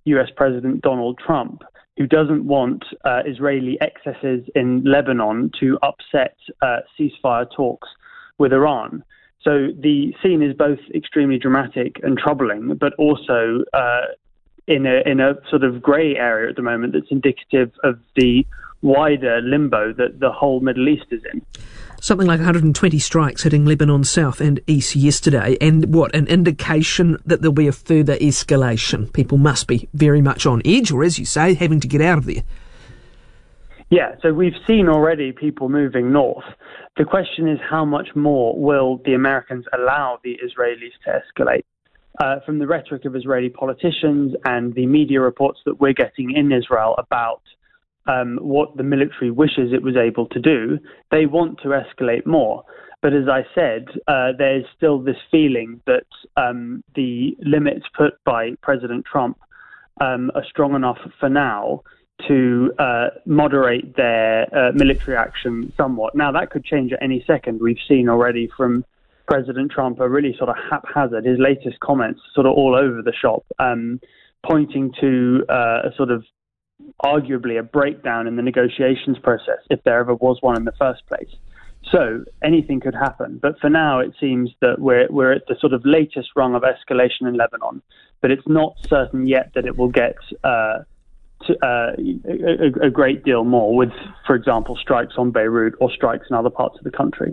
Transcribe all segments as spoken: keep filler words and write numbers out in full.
U S President Donald Trump, who doesn't want uh, Israeli excesses in Lebanon to upset uh, ceasefire talks with Iran. So the scene is both extremely dramatic and troubling, but also uh, in a in a sort of grey area at the moment that's indicative of the wider limbo that the whole Middle East is in. Something like one hundred twenty strikes hitting Lebanon south and east yesterday, and what, an indication that there'll be a further escalation. People must be very much on edge, or as you say, having to get out of there. Yeah, so we've seen already people moving north. The question is, how much more will the Americans allow the Israelis to escalate? Uh, from the rhetoric of Israeli politicians and the media reports that we're getting in Israel about Um, what the military wishes it was able to do, they want to escalate more. But as I said, uh, there's still this feeling that um, the limits put by President Trump um, are strong enough for now to uh, moderate their uh, military action somewhat. Now, that could change at any second. We've seen already from President Trump a really sort of haphazard, his latest comments sort of all over the shop, um, pointing to uh, a sort of arguably a breakdown in the negotiations process, if there ever was one in the first place. So anything could happen. But for now, it seems that we're we're at the sort of latest rung of escalation in Lebanon. But it's not certain yet that it will get uh, to, uh, a, a great deal more with, for example, strikes on Beirut or strikes in other parts of the country.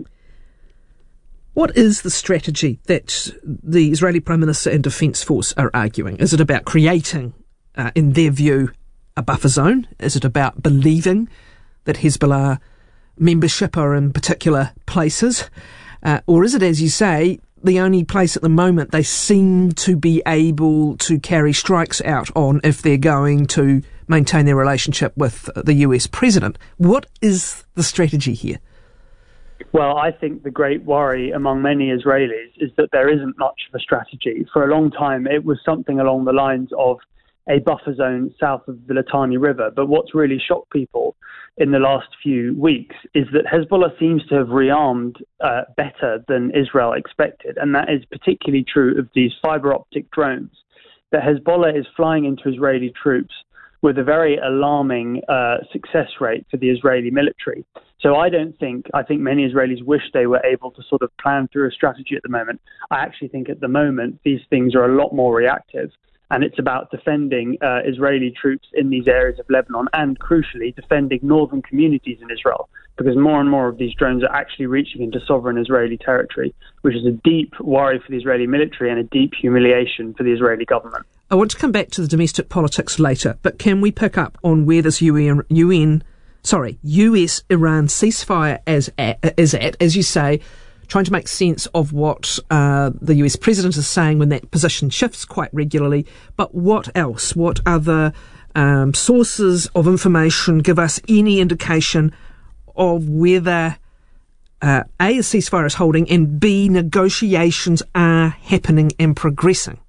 What is the strategy that the Israeli Prime Minister and Defence Force are arguing? Is it about creating, uh, in their view, a buffer zone? Is it about believing that Hezbollah membership are in particular places? Uh, or is it, as you say, the only place at the moment they seem to be able to carry strikes out on if they're going to maintain their relationship with the U S president? What is the strategy here? Well, I think the great worry among many Israelis is that there isn't much of a strategy. For a long time, it was something along the lines of a buffer zone south of the Litani River. But what's really shocked people in the last few weeks is that Hezbollah seems to have rearmed uh, better than Israel expected. And that is particularly true of these fiber optic drones, that Hezbollah is flying into Israeli troops with a very alarming uh, success rate for the Israeli military. So I don't think, I think many Israelis wish they were able to sort of plan through a strategy at the moment. I actually think at the moment these things are a lot more reactive. And it's about defending uh, Israeli troops in these areas of Lebanon and, crucially, defending northern communities in Israel, because more and more of these drones are actually reaching into sovereign Israeli territory, which is a deep worry for the Israeli military and a deep humiliation for the Israeli government. I want to come back to the domestic politics later, but can we pick up on where this U N, U N sorry, U S-Iran ceasefire is at, is at, as you say, trying to make sense of what uh, the U S president is saying when that position shifts quite regularly. But what else? What other um, sources of information give us any indication of whether uh, A, a ceasefire is holding, and B, negotiations are happening and progressing?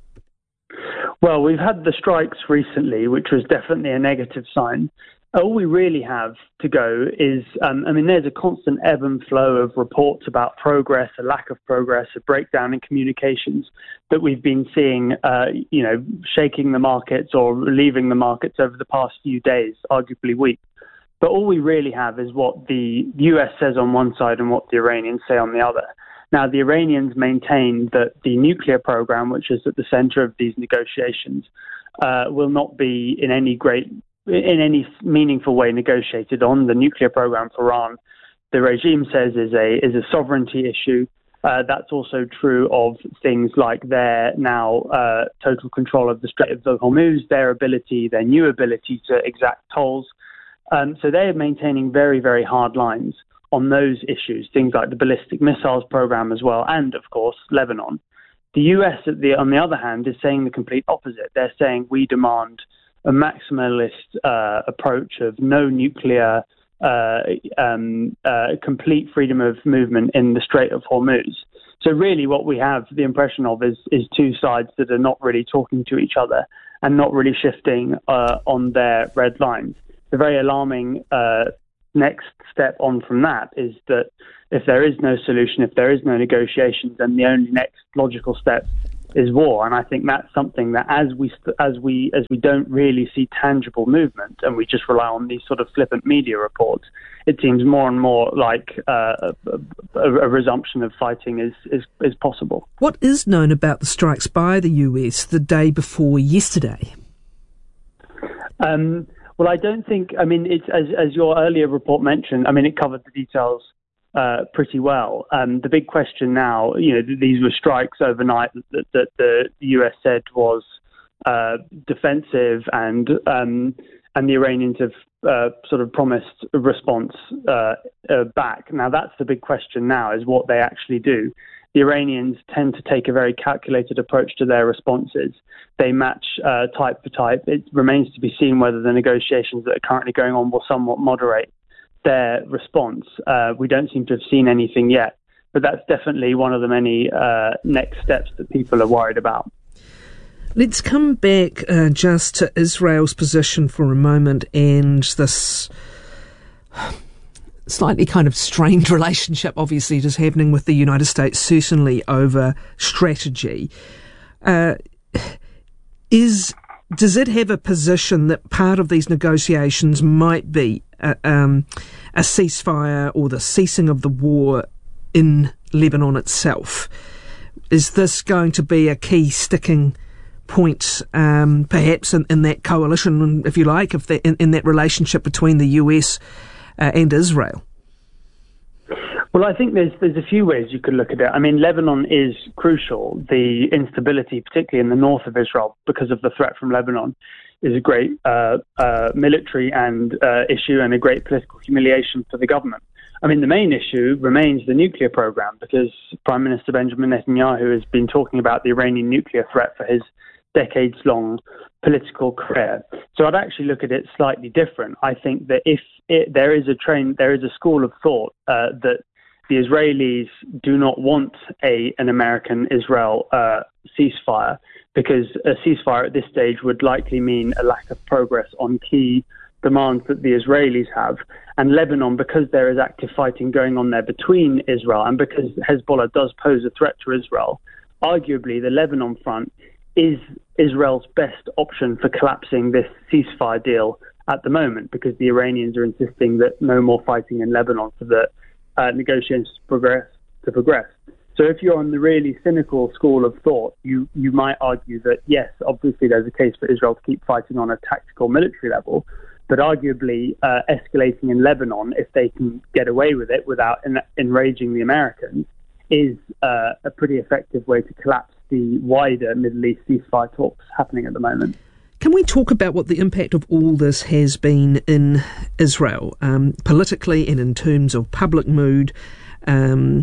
Well, we've had the strikes recently, which was definitely a negative sign. All we really have to go is, um, I mean, there's a constant ebb and flow of reports about progress, a lack of progress, a breakdown in communications that we've been seeing, uh, you know, shaking the markets or leaving the markets over the past few days, arguably weeks. But all we really have is what the U S says on one side and what the Iranians say on the other. Now, the Iranians maintain that the nuclear program, which is at the center of these negotiations, uh, will not be in any great in any meaningful way negotiated on. The nuclear program for Iran, the regime says, is a is a sovereignty issue. Uh, that's also true of things like their now uh, total control of the Strait of Hormuz, their ability, their new ability to exact tolls. Um, so they're maintaining very, very hard lines on those issues, things like the ballistic missiles program as well, and, of course, Lebanon. The U S, at the, on the other hand, is saying the complete opposite. They're saying we demand a maximalist uh, approach of no nuclear, uh, um, uh, complete freedom of movement in the Strait of Hormuz. So really what we have the impression of is, is two sides that are not really talking to each other and not really shifting uh, on their red lines. The very alarming uh, next step on from that is that if there is no solution, if there is no negotiations, then the only next logical step is war. And I think that's something that as we as we as we don't really see tangible movement and we just rely on these sort of flippant media reports, it seems more and more like uh, a, a, a resumption of fighting is, is is possible. What is known about the strikes by the U S the day before yesterday? Um, well, I don't think. I mean, it's as as your earlier report mentioned. I mean, it covered the details Uh, pretty well. Um, the big question now, you know, th- these were strikes overnight that, that the U S said was uh, defensive, and um, and the Iranians have uh, sort of promised a response uh, uh, back. Now, that's the big question now, is what they actually do. The Iranians tend to take a very calculated approach to their responses. They match uh, type for type. It remains to be seen whether the negotiations that are currently going on will somewhat moderate their response. Uh, we don't seem to have seen anything yet, but that's definitely one of the many uh, next steps that people are worried about. Let's come back uh, just to Israel's position for a moment and this slightly kind of strained relationship, obviously, it is happening with the United States, certainly over strategy. Uh, is Does it have a position that part of these negotiations might be a, um, a ceasefire or the ceasing of the war in Lebanon itself? Is this going to be a key sticking point, um, perhaps in, in that coalition, if you like, if the, in, in that relationship between the U S uh, and Israel? Well, I think there's there's a few ways you could look at it. I mean, Lebanon is crucial. The instability, particularly in the north of Israel, because of the threat from Lebanon, is a great uh, uh, military and uh, issue and a great political humiliation for the government. I mean, the main issue remains the nuclear program, because Prime Minister Benjamin Netanyahu has been talking about the Iranian nuclear threat for his decades-long political career. So I'd actually look at it slightly different. I think that if it, there is a train, there is a school of thought uh, that the Israelis do not want a an American-Israel uh, ceasefire, because a ceasefire at this stage would likely mean a lack of progress on key demands that the Israelis have. And Lebanon, because there is active fighting going on there between Israel and because Hezbollah does pose a threat to Israel, arguably the Lebanon front is Israel's best option for collapsing this ceasefire deal at the moment, because the Iranians are insisting that no more fighting in Lebanon for the uh, negotiations to progress. To progress. So if you're on the really cynical school of thought, you, you might argue that, yes, obviously there's a case for Israel to keep fighting on a tactical military level, but arguably uh, escalating in Lebanon, if they can get away with it without en- enraging the Americans, is uh, a pretty effective way to collapse the wider Middle East ceasefire talks happening at the moment. Can we talk about what the impact of all this has been in Israel, um, politically and in terms of public mood? Um,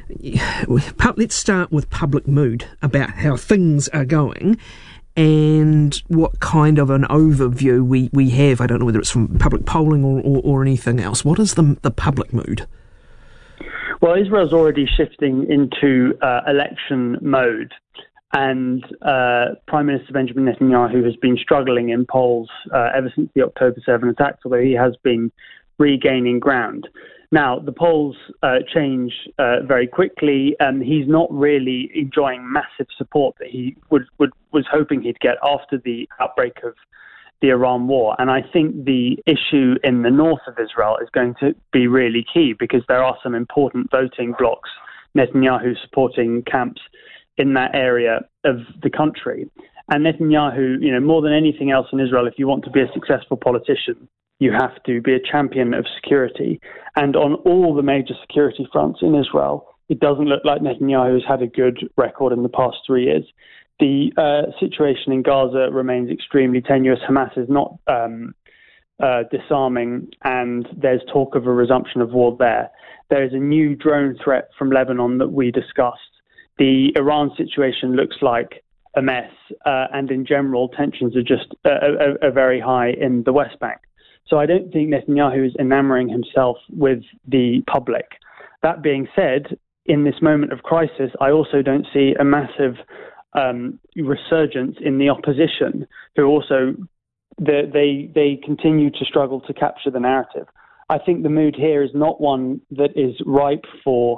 let's start with public mood, about how things are going and what kind of an overview we, we have. I don't know whether it's from public polling or, or, or anything else. What is the, the public mood? Well, Israel's already shifting into uh, election mode. And uh, Prime Minister Benjamin Netanyahu has been struggling in polls uh, ever since the October seventh attacks, although he has been regaining ground. Now, the polls uh, change uh, very quickly, and he's not really enjoying massive support that he would, would was hoping he'd get after the outbreak of the Iran war. And I think the issue in the north of Israel is going to be really key, because there are some important voting blocs, Netanyahu supporting camps in that area of the country. And Netanyahu, you know, more than anything else in Israel, if you want to be a successful politician, you have to be a champion of security. And on all the major security fronts in Israel, it doesn't look like Netanyahu has had a good record in the past three years. The uh, situation in Gaza remains extremely tenuous. Hamas is not um, uh, disarming, and there's talk of a resumption of war there. There is a new drone threat from Lebanon that we discussed. The Iran situation looks like a mess, uh, and in general, tensions are just uh, are, are very high in the West Bank. So I don't think Netanyahu is enamoring himself with the public. That being said, in this moment of crisis, I also don't see a massive um, resurgence in the opposition, who also they, they they continue to struggle to capture the narrative. I think the mood here is not one that is ripe for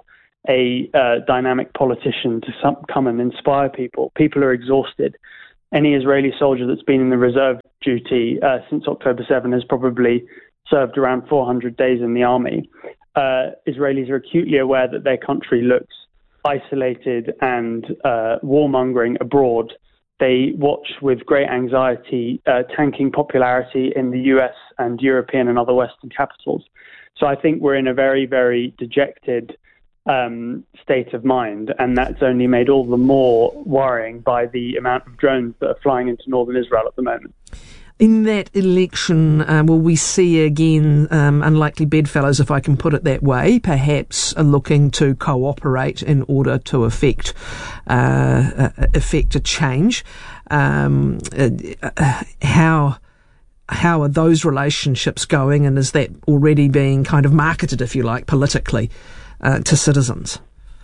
a uh, dynamic politician to some, come and inspire people. People are exhausted. Any Israeli soldier that's been in the reserve duty uh, since October seventh has probably served around four hundred days in the army. Uh, Israelis are acutely aware that their country looks isolated and uh, warmongering abroad. They watch with great anxiety uh, tanking popularity in the U S and European and other Western capitals. So I think we're in a very, very dejected um, state of mind, and that's only made all the more worrying by the amount of drones that are flying into northern Israel at the moment. In that election, uh, will we see again um, unlikely bedfellows, if I can put it that way, perhaps uh, looking to cooperate in order to effect uh, uh, effect a change? Um, uh, uh, how how are those relationships going, and is that already being kind of marketed, if you like, politically uh, to citizens?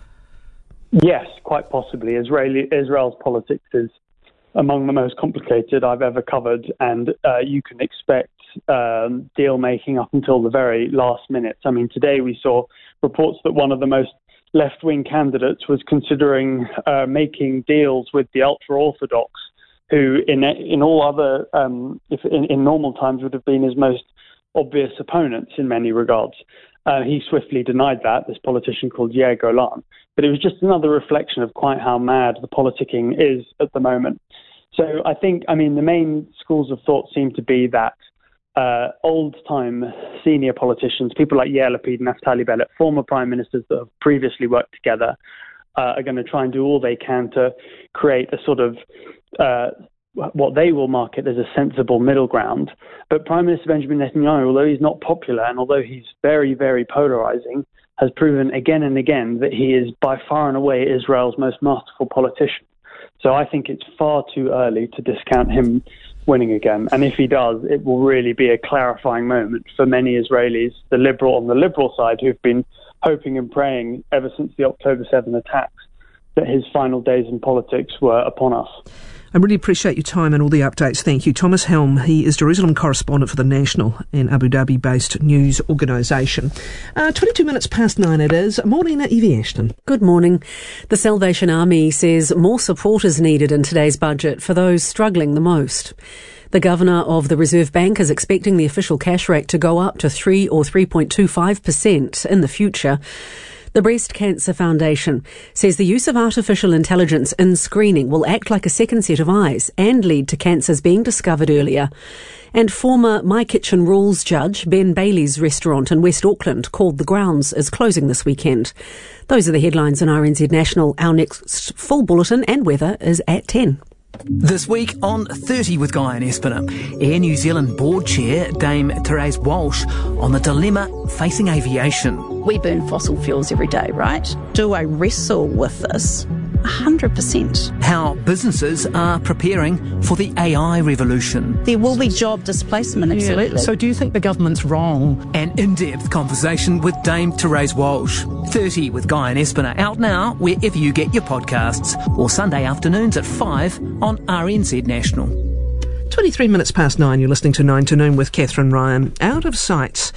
Yes, quite possibly. Israeli Israel's politics is among the most complicated I've ever covered, and uh, you can expect um, deal making up until the very last minute. I mean, today we saw reports that one of the most left-wing candidates was considering uh, making deals with the ultra-Orthodox, who in in all other, um, if in, in normal times would have been his most obvious opponents in many regards. Uh, he swiftly denied that, this politician called Yair Golan. But it was just another reflection of quite how mad the politicking is at the moment. So I think, I mean, the main schools of thought seem to be that uh, old-time senior politicians, people like Yair Lapid and Naftali Bennett, former prime ministers that have previously worked together, uh, are going to try and do all they can to create a sort of uh, what they will market as a sensible middle ground. But Prime Minister Benjamin Netanyahu, although he's not popular and although he's very, very polarizing, has proven again and again that he is by far and away Israel's most masterful politician. So I think it's far too early to discount him winning again. And if he does, it will really be a clarifying moment for many Israelis, the liberal on the liberal side, who've been hoping and praying ever since the October seventh attacks that his final days in politics were upon us. I really appreciate your time and all the updates. Thank you. Thomas Helm, he is Jerusalem correspondent for the National and Abu Dhabi-based news organisation. Uh, twenty-two minutes past nine it is. Morning, Evie Ashton. Good morning. The Salvation Army says more support is needed in today's budget for those struggling the most. The Governor of the Reserve Bank is expecting the official cash rate to go up to three or three point two five percent in the future. The Breast Cancer Foundation says the use of artificial intelligence in screening will act like a second set of eyes and lead to cancers being discovered earlier. And former My Kitchen Rules judge Ben Bailey's restaurant in West Auckland called the grounds is closing this weekend. Those are the headlines in R N Z National. Our next full bulletin and weather is at ten. This week on thirty with Guy and Espiner, Air New Zealand Board Chair Dame Therese Walsh on the dilemma facing aviation. We burn fossil fuels every day, right? Do I wrestle with this? one hundred percent. How businesses are preparing for the A I revolution. There will be job displacement, absolutely. Yeah. So do you think the government's wrong? An in-depth conversation with Dame Therese Walsh. thirty with Guy and Espiner, out now wherever you get your podcasts, or Sunday afternoons at five on R N Z National. twenty-three minutes past nine, you're listening to nine to Noon with Catherine Ryan. Out of sight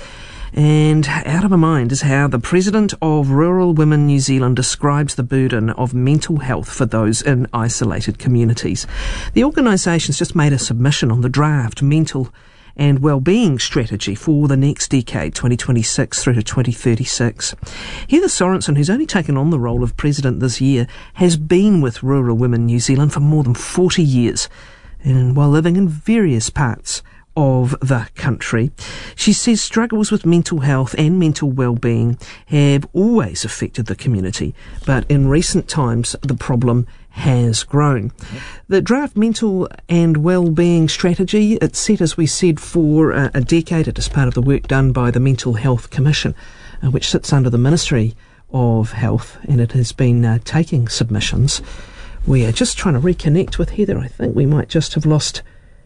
and out of her mind is how the President of Rural Women New Zealand describes the burden of mental health for those in isolated communities. The organisation's just made a submission on the draft mental and wellbeing strategy for the next decade, twenty twenty-six through to twenty thirty-six. Heather Sorensen, who's only taken on the role of President this year, has been with Rural Women New Zealand for more than forty years, and while living in various parts of the country. She says struggles with mental health and mental well-being have always affected the community, but in recent times the problem has grown. The draft mental and well-being strategy, it's set, as we said, for uh, a decade. It is part of the work done by the Mental Health Commission, uh, which sits under the Ministry of Health, and it has been uh, taking submissions. We are just trying to reconnect with Heather. I think we might just have lost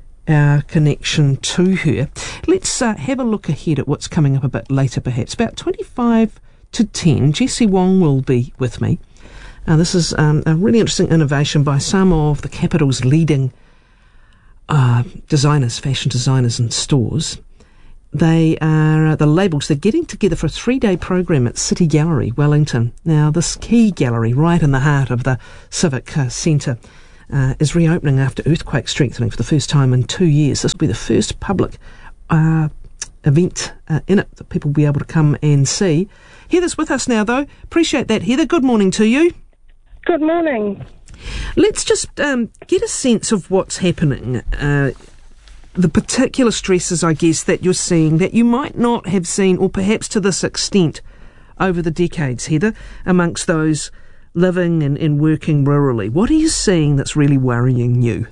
our connection to her. Let's uh, have a look ahead at what's coming up a bit later, perhaps. About twenty-five to ten, Jessie Wong will be with me. Uh, this is um, a really interesting innovation by some of the capital's leading uh, designers, fashion designers and stores. they are, the labels, they're getting together for a three-day program at City Gallery, Wellington. Now, this key gallery, right in the heart of the Civic uh, Centre, uh, is reopening after earthquake strengthening for the first time in two years. This will be the first public uh, event uh, in it that people will be able to come and see. Heather's with us now, though. Appreciate that, Heather. Good morning to you. Good morning. Let's just um, get a sense of what's happening. Uh, the particular stresses, I guess, that you're seeing that you might not have seen, or perhaps to this extent, over the decades, Heather, amongst those living and, and working rurally. What are you seeing that's really worrying you?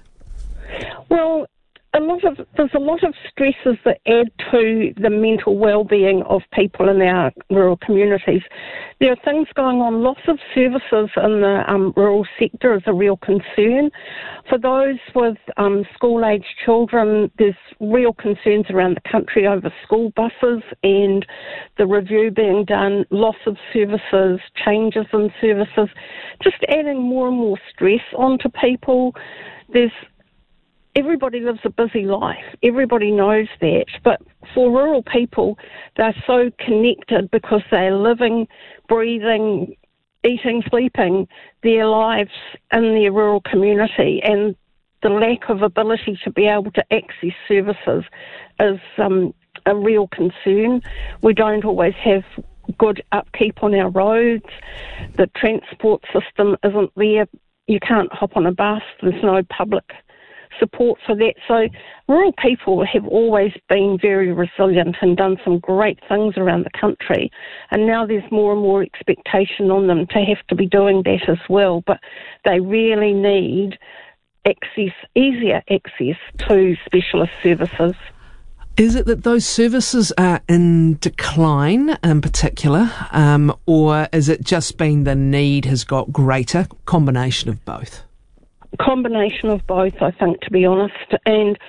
Well, a lot of there's a lot of stresses that add to the mental well-being of people in our rural communities. There are things going on. Loss of services in the um, rural sector is a real concern. For those with um, school-aged children, there's real concerns around the country over school buses and the review being done, loss of services, changes in services, just adding more and more stress onto people. There's Everybody lives a busy life. Everybody knows that. But for rural people, they're so connected because they're living, breathing, eating, sleeping their lives in their rural community. And the lack of ability to be able to access services is um, a real concern. We don't always have good upkeep on our roads. The transport system isn't there. You can't hop on a bus. There's no public support for that. So rural people have always been very resilient and done some great things around the country, and now there's more and more expectation on them to have to be doing that as well. But they really need access, easier access to specialist services. Is it that those services are in decline in particular, um, or is it just been the need has got greater? Combination of both? Combination of both, I think, to be honest. And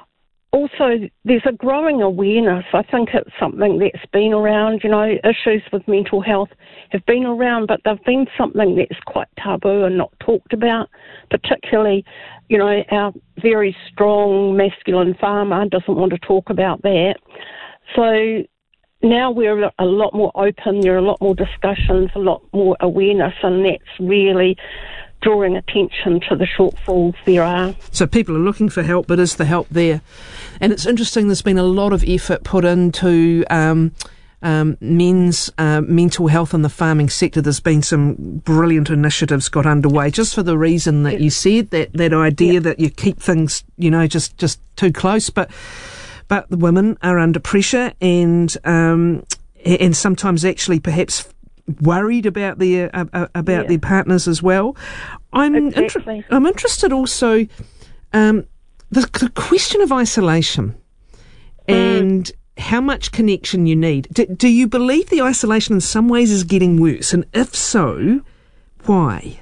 also there's a growing awareness. I think it's something that's been around. You know, issues with mental health have been around, but they've been something that's quite taboo and not talked about, particularly, you know, our very strong masculine farmer doesn't want to talk about that. So now we're a lot more open, there are a lot more discussions, a lot more awareness, and that's really drawing attention to the shortfalls there are. So people are looking for help, but is the help there? And it's interesting, there's been a lot of effort put into um, um, men's uh, mental health in the farming sector. There's been some brilliant initiatives got underway, just for the reason that yes. you said, that, that idea yes. that you keep things, you know, just, just too close. But but the women are under pressure, and um, and sometimes actually perhaps worried about their uh, uh, about yeah. their partners as well. I'm exactly. inter- I'm interested also um, the, the question of isolation mm. and how much connection you need. Do, do you believe the isolation in some ways is getting worse, and if so, why?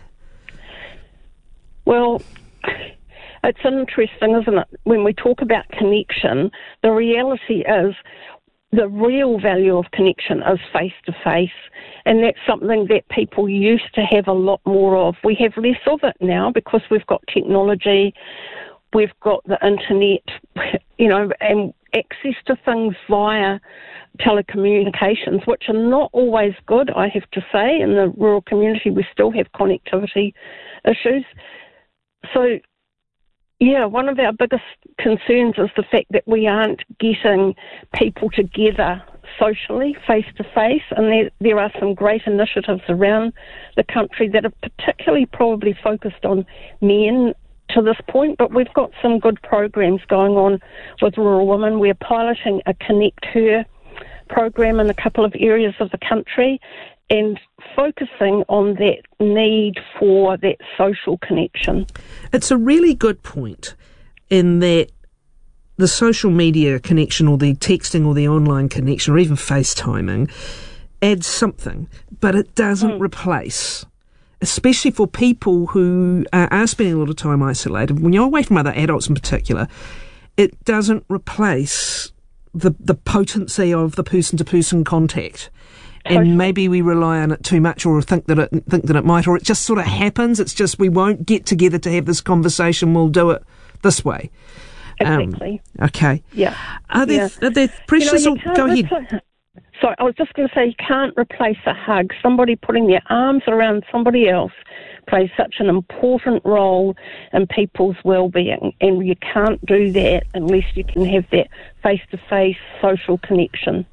Well, it's interesting, isn't it? When we talk about connection, the reality is the real value of connection is face-to-face, and that's something that people used to have a lot more of. We have less of it now because we've got technology, we've got the internet, you know, and access to things via telecommunications, which are not always good, I have to say. In the rural community, we still have connectivity issues. So, yeah, one of our biggest concerns is the fact that we aren't getting people together socially, face-to-face, and there, there are some great initiatives around the country that are particularly probably focused on men to this point, but we've got some good programs going on with rural women. We're piloting a Connect Her program in a couple of areas of the country and focusing on that need for that social connection. It's a really good point in that the social media connection, or the texting or the online connection, or even FaceTiming adds something, but it doesn't mm. replace, especially for people who uh, are spending a lot of time isolated, when you're away from other adults in particular, it doesn't replace the the potency of the person-to-person contact. And maybe we rely on it too much, or think that it think that it might, or it just sort of happens. It's just we won't get together to have this conversation. We'll do it this way. Exactly. Um, okay. Yeah. Are there, yeah. are there pressures? You know, or, go ahead. Repl- Sorry, I was just going to say, you can't replace a hug. Somebody putting their arms around somebody else plays such an important role in people's well-being, and you can't do that unless you can have that face-to-face social connection.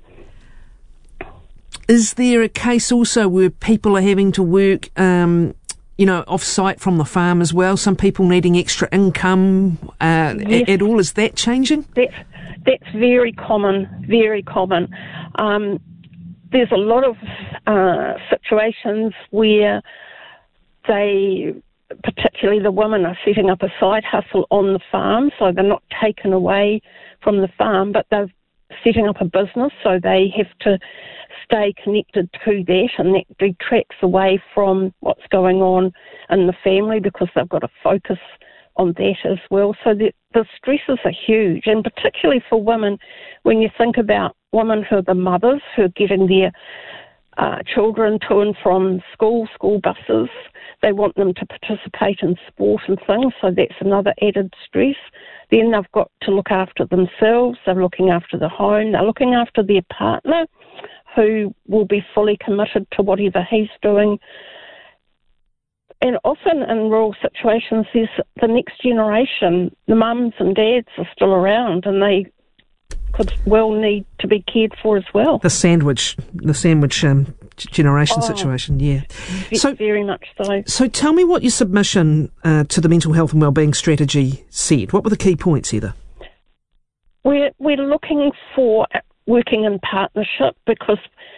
Is there a case also where people are having to work, um, you know, off-site from the farm as well? Some people needing extra income uh, yes. at all. Is that changing? That's, that's very common, very common. Um, there's a lot of uh, situations where they, particularly the women, are setting up a side hustle on the farm, so they're not taken away from the farm, but they're setting up a business, so they have to stay connected to that, and that detracts away from what's going on in the family because they've got to focus on that as well. So the, the stresses are huge, and particularly for women, when you think about women who are the mothers, who are getting their uh, children to and from school, school buses, they want them to participate in sport and things, so that's another added stress. Then they've got to look after themselves, they're looking after the home, they're looking after their partner, who will be fully committed to whatever he's doing. And often in rural situations, there's the next generation, the mums and dads are still around, and they could well need to be cared for as well. The sandwich, the sandwich um, generation oh, situation, yeah. So very much so. So tell me what your submission uh, to the mental health and wellbeing strategy said. What were the key points, Heather? We're we're looking for working in partnership, because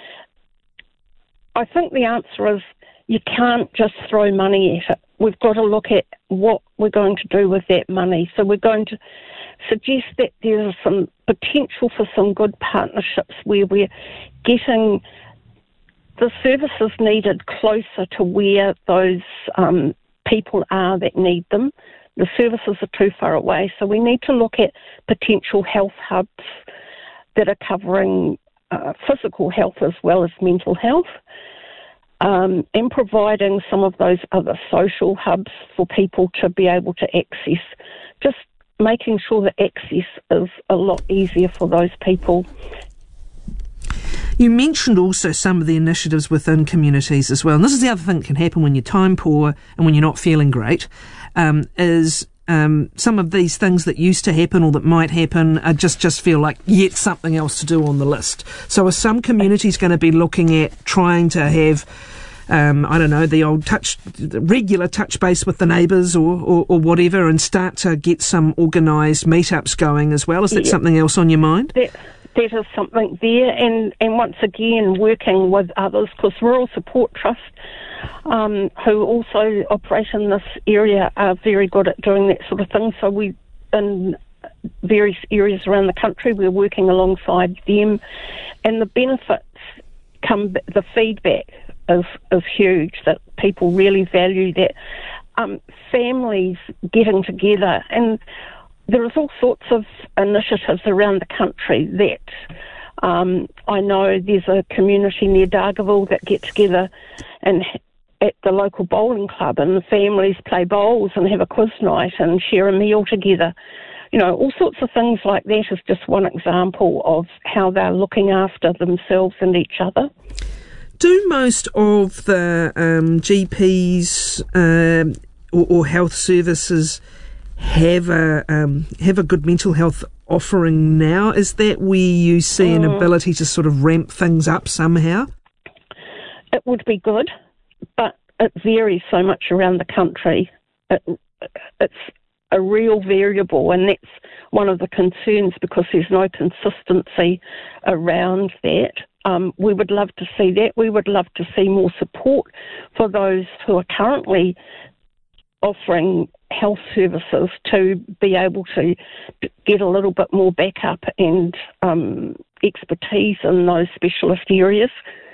I think the answer is you can't just throw money at it. We've got to look at what we're going to do with that money. So we're going to suggest that there's some potential for some good partnerships where we're getting the services needed closer to where those um, people are that need them. The services are too far away, so we need to look at potential health hubs that are covering uh, physical health as well as mental health, um, and providing some of those other social hubs for people to be able to access, just making sure that access is a lot easier for those people. You mentioned also some of the initiatives within communities as well, and this is the other thing that can happen when you're time poor and when you're not feeling great, um, is um, some of these things that used to happen or that might happen are just, just feel like yet something else to do on the list. So are some communities going to be looking at trying to have, um, I don't know, the old touch, regular touch base with the neighbours or, or, or whatever, and start to get some organised meetups going as well? Is that yeah. something else on your mind? That- That is something there, and, and once again working with others, because Rural Support Trust, um, who also operate in this area, are very good at doing that sort of thing. So we, in various areas around the country, we're working alongside them, and the benefits come, the feedback is, is huge, that people really value that. Um, families getting together, and there's all sorts of initiatives around the country that um, I know there's a community near Dargaville that get together and at the local bowling club, and the families play bowls and have a quiz night and share a meal together. You know, all sorts of things like that is just one example of how they're looking after themselves and each other. Do most of the um, G Ps um, or, or health services have a um, have a good mental health offering now? Is that where you see an ability to sort of ramp things up somehow? It would be good, but it varies so much around the country. It, it's a real variable, and that's one of the concerns, because there's no consistency around that. Um, we would love to see that. We would love to see more support for those who are currently offering health services to be able to get a little bit more backup and um, expertise in those specialist areas.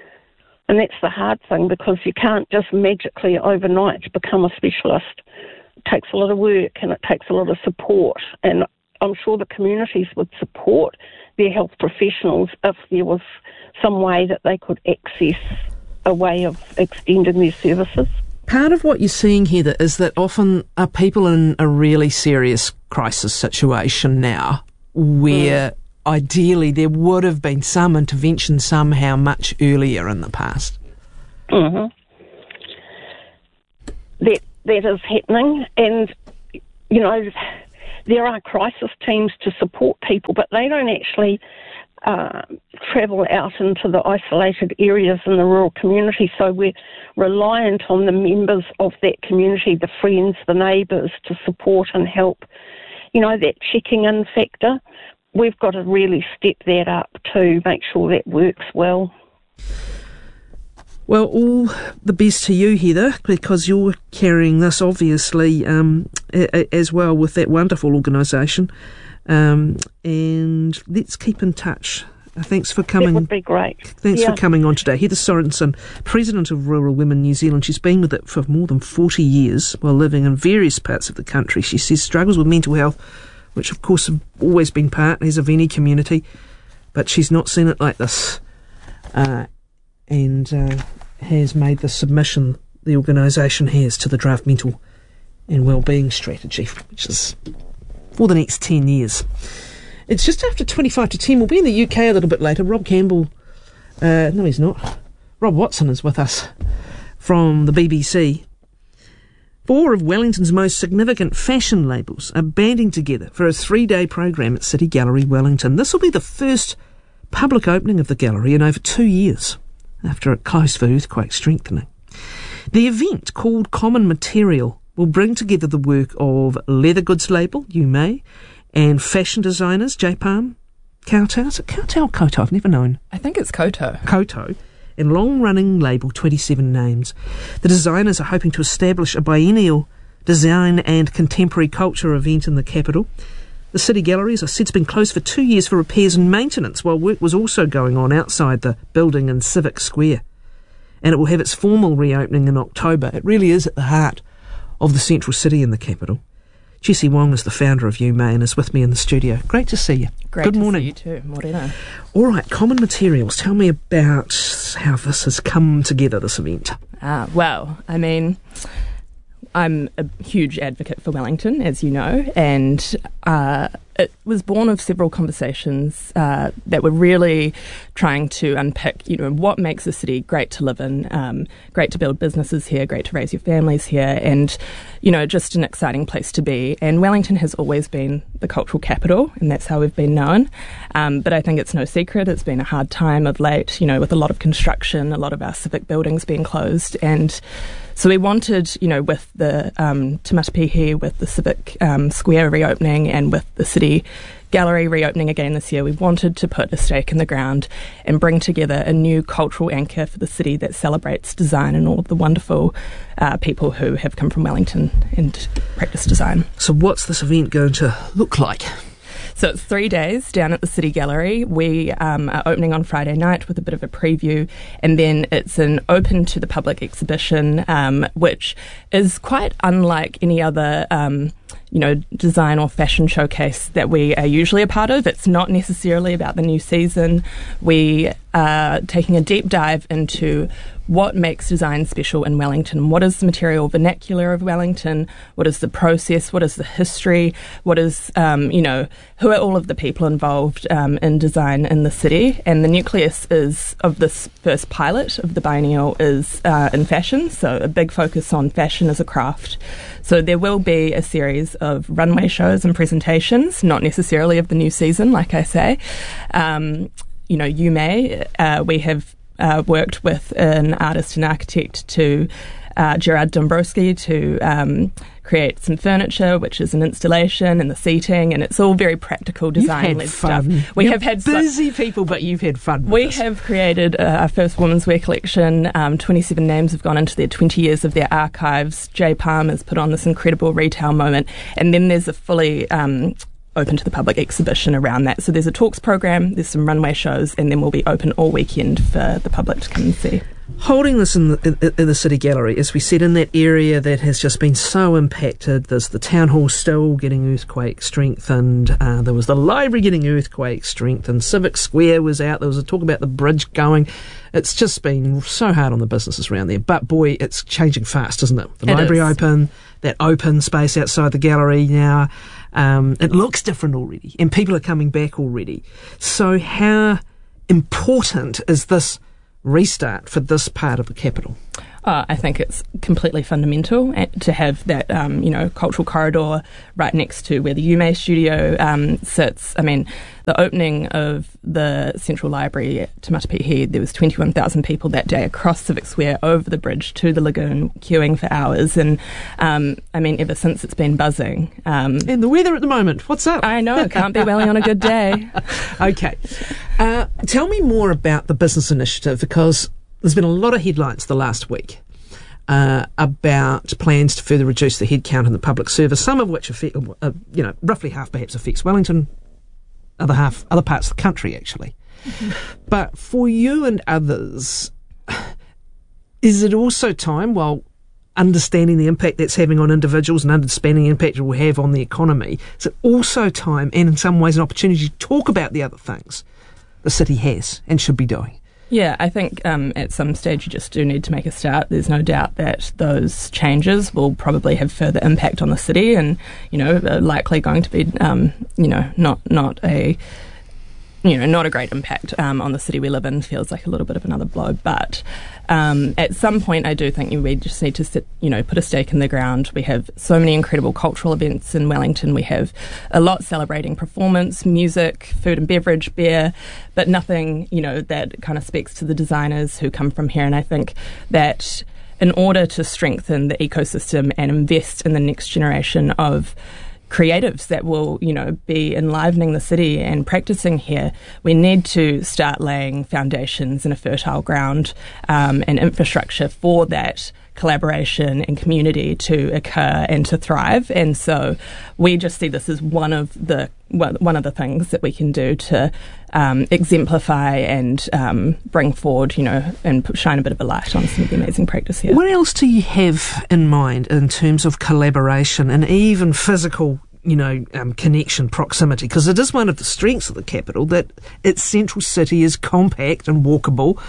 And that's the hard thing, because you can't just magically overnight become a specialist. It takes a lot of work and it takes a lot of support. And I'm sure the communities would support their health professionals if there was some way that they could access a way of extending their services. part of what you're seeing here is that often are people in a really serious crisis situation now where mm. ideally there would have been some intervention somehow much earlier in the past. Mm-hmm. That, that is happening, and, you know, there are crisis teams to support people, but they don't actually uh, travel out into the isolated areas in the rural community, so we're reliant on the members of that community, the friends, the neighbours, to support and help. You know, that checking in factor, we've got to really step that up to make sure that works well. Well, all the best to you, Heather, because you're carrying this, obviously, um, a- as well with that wonderful organisation. Um, and let's keep in touch. Uh, thanks for coming. That would be great. Thanks yeah. for coming on today. Heather Sorensen, President of Rural Women New Zealand. She's been with it for more than forty years while living in various parts of the country. She says struggles with mental health, which of course have always been partners of any community, but she's not seen it like this. Uh, and... Uh, has made the submission the organisation has to the draft mental and wellbeing strategy, which is for the next ten years. It's just after twenty-five to ten. We'll be in the U K a little bit later. Rob Campbell, uh, no he's not, Rob Watson is with us from the B B C. Four of Wellington's most significant fashion labels are banding together for a three-day program at City Gallery, Wellington. This will be the first public opening of the gallery in over two years. After it closed for earthquake strengthening. The event, called Common Material, will bring together the work of leather goods label, You May, and fashion designers, J. Palm, Kowtow. Is it Kowtow or Koto? I've never known. I think it's Koto. Koto, and long-running label, twenty-seven names. The designers are hoping to establish a biennial design and contemporary culture event in the capital. The City Gallery, as I said, has been closed for two years for repairs and maintenance, while work was also going on outside the building in Civic Square. And it will have its formal reopening in October. It really is at the heart of the central city in the capital. Jessie Wong is the founder of You May and is with me in the studio. Great to see you. Great Good to morning. see you too. Morena. All right, Common Materials. Tell me about how this has come together, this event. Ah, well, I mean, I'm a huge advocate for Wellington, as you know, and uh, it was born of several conversations uh, that were really trying to unpick, you know, what makes a city great to live in, um, great to build businesses here, great to raise your families here, and, you know, just an exciting place to be. And Wellington has always been the cultural capital, and that's how we've been known. Um, but I think it's no secret, it's been a hard time of late, you know, with a lot of construction, a lot of our civic buildings being closed, and so we wanted, you know, with the um, Te Matapihi, with the Civic um, Square reopening and with the City Gallery reopening again this year, we wanted to put a stake in the ground and bring together a new cultural anchor for the city that celebrates design and all of the wonderful uh, people who have come from Wellington and practice design. So what's this event going to look like? So it's three days down at the City Gallery. We um, are opening on Friday night with a bit of a preview, and then it's an open to the public exhibition, um, which is quite unlike any other um, you know, design or fashion showcase that we are usually a part of. It's not necessarily about the new season. We are taking a deep dive into what makes design special in Wellington. What is the material vernacular of Wellington? What is the process? What is the history? What is, um, you know, who are all of the people involved um, in design in the city? And the nucleus is of this first pilot of the biennial is uh, in fashion, so a big focus on fashion as a craft. So there will be a series of runway shows and presentations, not necessarily of the new season, like I say. Um, you know, You May, uh, we have Uh, worked with an artist and architect to uh, Gerard Dombrowski to um, create some furniture, which is an installation, and the seating, and it's all very practical design-led stuff. We You're have had busy so, people, but you've had fun. With we this. have created uh, our first women's wear collection. Um, twenty-seven names have gone into their twenty years of their archives. J. Palm has put on this incredible retail moment, and then there's a fully Um, open to the public exhibition around that. So there's a talks program, there's some runway shows, and then we'll be open all weekend for the public to come and see. Holding this in the, in, in the City Gallery, as we said, in that area that has just been so impacted. There's the town hall still getting earthquake strengthened. Uh, there was the library getting earthquake strengthened. Civic Square was out. There was a talk about the bridge going. It's just been so hard on the businesses around there. But boy, it's changing fast, isn't it? The it library is. open, that open space outside the gallery now. Um, it looks different already, and people are coming back already. So how important is this restart for this part of the capital? Uh, I think it's completely fundamental to have that, um, you know, cultural corridor right next to where the U M A studio um, sits. I mean, the opening of the Central Library at Te Matapihi, there was twenty-one thousand people that day across Civic Square, over the bridge to the lagoon, queuing for hours. And, um, I mean, ever since it's been buzzing. Um, and the weather at the moment, what's up? I know, it can't be welly on a good day. Okay. Uh, tell me more about the business initiative, because there's been a lot of headlines the last week uh, about plans to further reduce the headcount in the public service, some of which affect, uh, you know, roughly half perhaps affects Wellington, other half other parts of the country actually. Mm-hmm. But for you and others, is it also time, while understanding the impact that's having on individuals and understanding the impact it will have on the economy, is it also time, and in some ways an opportunity, to talk about the other things the city has and should be doing? Yeah, I think um, at some stage you just do need to make a start. There's no doubt that those changes will probably have further impact on the city, and, you know, are likely going to be, um, you know, not not a, you know, not a great impact um, on the city we live in. Feels like a little bit of another blow, but um, at some point I do think we just need to sit, you know, put a stake in the ground. We have so many incredible cultural events in Wellington. We have a lot celebrating performance, music, food and beverage, beer, but nothing, you know, that kind of speaks to the designers who come from here. And I think that in order to strengthen the ecosystem and invest in the next generation of creatives that will, you know, be enlivening the city and practicing here, we need to start laying foundations in a fertile ground um, and infrastructure for that collaboration and community to occur and to thrive. And so we just see this as one of the one of the things that we can do to um, exemplify and um, bring forward, you know, and shine a bit of a light on some of the amazing practice here. What else do you have in mind in terms of collaboration and even physical, you know, um, connection, proximity? Because it is one of the strengths of the capital that its central city is compact and walkable,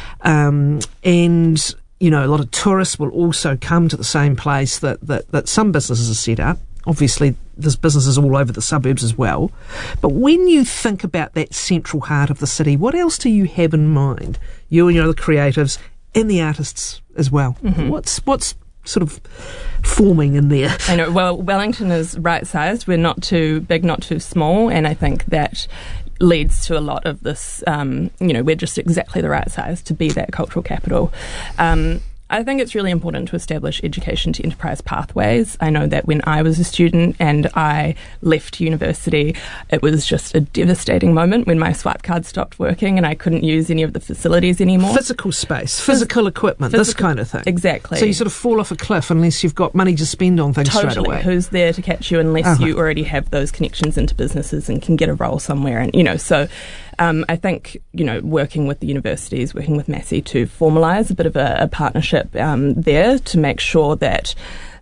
um, and, you know, a lot of tourists will also come to the same place that, that, that some businesses are set up. Obviously, there's businesses all over the suburbs as well. But when you think about that central heart of the city, what else do you have in mind? You and your other creatives and the artists as well. Mm-hmm. What's what's sort of forming in there? I know, well, Wellington is right-sized. We're not too big, not too small, and I think that leads to a lot of this, um, you know, we're just exactly the right size to be that cultural capital. Um, I think it's really important to establish education to enterprise pathways. I know that when I was a student and I left university, it was just a devastating moment when my swipe card stopped working and I couldn't use any of the facilities anymore. Physical space, physical equipment, physical, this kind of thing. Exactly. So you sort of fall off a cliff unless you've got money to spend on things totally. straight away. Who's there to catch you unless uh-huh. you already have those connections into businesses and can get a role somewhere? And, you know, so um, I think, you know, working with the universities, working with Massey to formalise a bit of a, a partnership Um, there to make sure that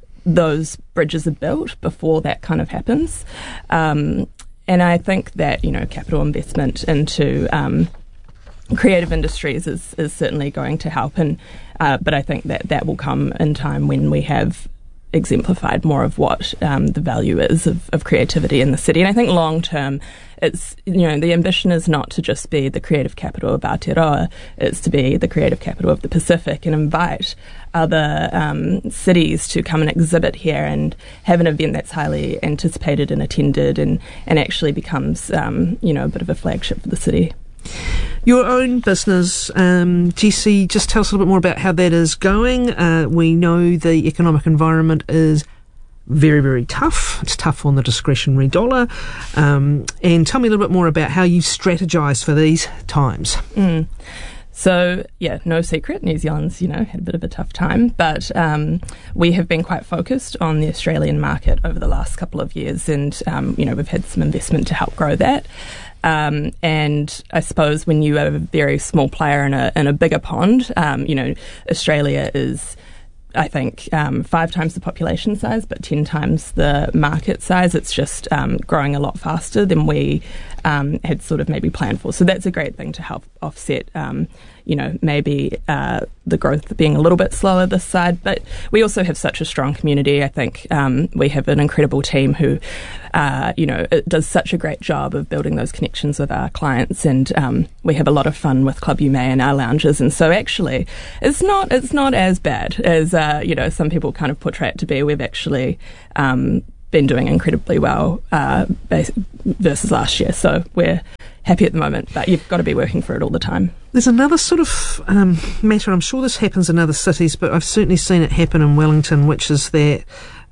those bridges are built before that kind of happens. Um, and I think that, you know, capital investment into um, creative industries is, is certainly going to help. And uh, but I think that that will come in time when we have exemplified more of what um, the value is of, of creativity in the city. And I think long term, it's, you know, the ambition is not to just be the creative capital of Aotearoa, it's to be the creative capital of the Pacific and invite other um, cities to come and exhibit here and have an event that's highly anticipated and attended and, and actually becomes, um, you know, a bit of a flagship for the city. Your own business, um, Jessie, just tell us a little bit more about how that is going. Uh, we know the economic environment is very, very tough. It's tough on the discretionary dollar. Um, and tell me a little bit more about how you strategise for these times. Mm. So, yeah, no secret, New Zealand's, you know, had a bit of a tough time, but um, we have been quite focused on the Australian market over the last couple of years, and, um, you know, we've had some investment to help grow that. Um, and I suppose when you are a very small player in a, in a bigger pond, um, you know, Australia is, I think, um, five times the population size, but ten times the market size. It's just um, growing a lot faster than we um, had sort of maybe planned for. So that's a great thing to help offset, um, you know, maybe uh, the growth being a little bit slower this side. But we also have such a strong community. I think um, we have an incredible team who, uh, you know, it does such a great job of building those connections with our clients, and um, we have a lot of fun with Club Ume and our lounges. And so actually, it's not it's not as bad as uh, you know, some people kind of portray it to be. We've actually um, been doing incredibly well uh, versus last year. So we're happy at the moment, but you've got to be working for it all the time. There's another sort of um, matter, I'm sure this happens in other cities, but I've certainly seen it happen in Wellington, which is that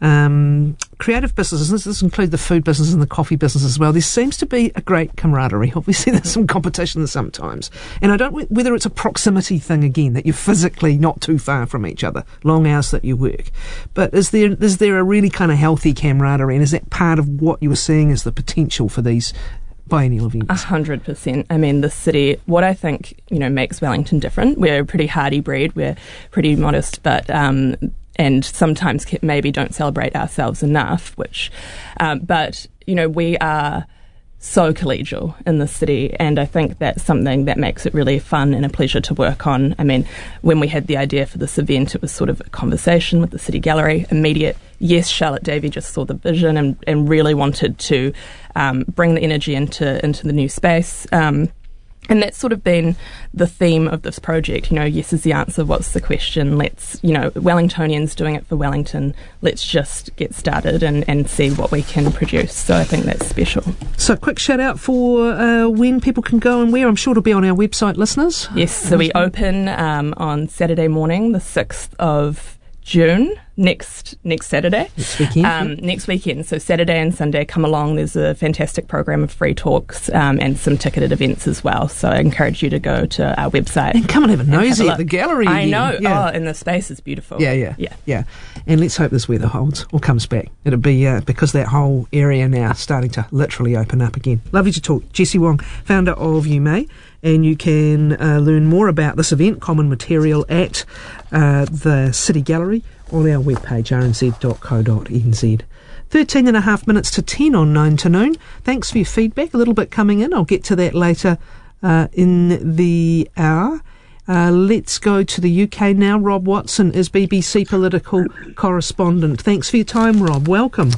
um, creative businesses, this, this includes the food business and the coffee business as well, there seems to be a great camaraderie. Obviously there's some competition sometimes, and I don't, whether it's a proximity thing again, that you're physically not too far from each other, long hours that you work, but is there is there a really kind of healthy camaraderie, and is that part of what you were seeing as the potential for these biennial events? A hundred percent. I mean, the city, what I think, you know, makes Wellington different, we're a pretty hardy breed, we're pretty modest, but um, and sometimes maybe don't celebrate ourselves enough, which, um, but, you know, we are so collegial in the city, and I think that's something that makes it really fun and a pleasure to work on. I mean, when we had the idea for this event, it was sort of a conversation with the City Gallery, immediate, yes, Charlotte Davey just saw the vision and, and really wanted to um, bring the energy into, into the new space. Um, And that's sort of been the theme of this project. You know, yes is the answer, what's the question? Let's, you know, Wellingtonians doing it for Wellington. Let's just get started and, and see what we can produce. So I think that's special. So quick shout out for uh, when people can go and where. I'm sure it'll be on our website, listeners. Yes, so we open um, on Saturday morning, the sixth of June, next next Saturday. Next weekend. Um, next weekend. So Saturday and Sunday, come along. There's a fantastic program of free talks um, and some ticketed events as well. So I encourage you to go to our website. And come and have a nosy have a at the gallery. I again. know. Yeah. Oh, and the space is beautiful. Yeah, yeah, yeah. yeah. And let's hope this weather holds or comes back. It'll be, uh, because that whole area now starting to literally open up again. Lovely to talk. Jessie Wong, founder of Ume. And you can uh, learn more about this event, Common Material, at uh, the City Gallery on our webpage, r n z dot co dot n z. Thirteen and a half minutes to ten on nine to noon. Thanks for your feedback. A little bit coming in. I'll get to that later uh, in the hour. Uh, let's go to the U K now. Rob Watson is B B C political correspondent. Thanks for your time, Rob. Welcome.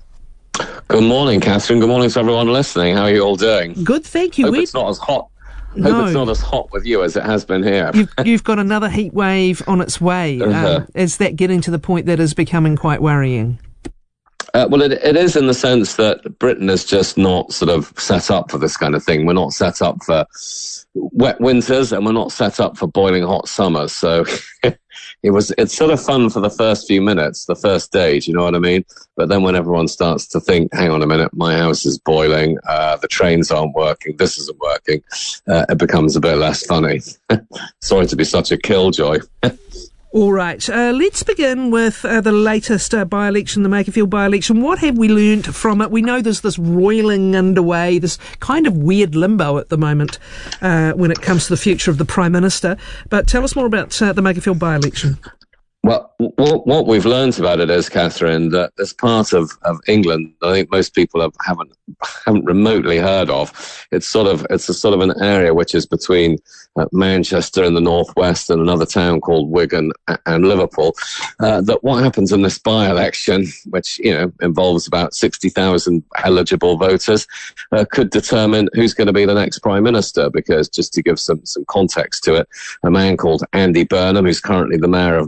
Good morning, Catherine. Good morning to everyone listening. How are you all doing? Good, thank you. Hope We've it's not as hot. No. Hope it's not as hot with you as it has been here. You've, you've got another heat wave on its way. Uh-huh. Um, is that getting to the point that is becoming quite worrying? Uh, well, it, it is in the sense that Britain is just not sort of set up for this kind of thing. We're not set up for wet winters, and we're not set up for boiling hot summers. So it was, it's sort of fun for the first few minutes, the first days, you know what I mean? But then when everyone starts to think, hang on a minute, my house is boiling, uh, the trains aren't working, this isn't working, uh, it becomes a bit less funny. Sorry to be such a killjoy. All right, uh, let's begin with uh, the latest uh, by-election, the Makerfield by-election. What have we learnt from it? We know there's this roiling underway, this kind of weird limbo at the moment uh, when it comes to the future of the Prime Minister. But tell us more about uh, the Makerfield by-election. Well, what, what we've learned about it is, Catherine, that this part of, of England, I think most people have, haven't haven't remotely heard of. It's sort of it's a sort of an area which is between uh, Manchester in the northwest and another town called Wigan and Liverpool. Uh, that what happens in this by-election, which you know involves about sixty thousand eligible voters, uh, could determine who's going to be the next Prime Minister. Because just to give some some context to it, a man called Andy Burnham, who's currently the mayor of Manchester,